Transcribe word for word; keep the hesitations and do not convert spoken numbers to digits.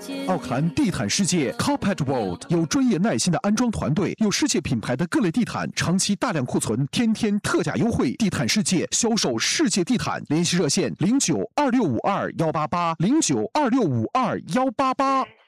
奥克兰地毯世界 Carpet World 有专业耐心的安装团队，有世界品牌的各类地毯，长期大量库存，天天特价优惠。地毯世界销售世界地毯，联系热线零九二六五二幺八八零九二六五二幺八八。